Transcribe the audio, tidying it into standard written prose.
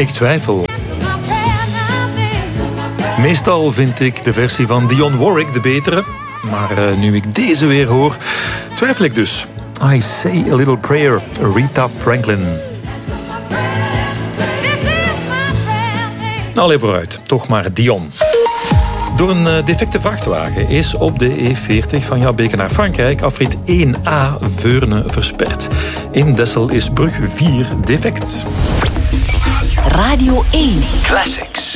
Ik twijfel. Meestal vind ik de versie van Dionne Warwick de betere. Maar nu ik deze weer hoor, twijfel ik dus. I Say a Little Prayer, Aretha Franklin. Allee vooruit, toch maar Dionne. Door een defecte vrachtwagen is op de E40 van Jabbeke naar Frankrijk afrit 1A Veurne versperd. In Dessel is brug 4 defect. Radio 1 Classic.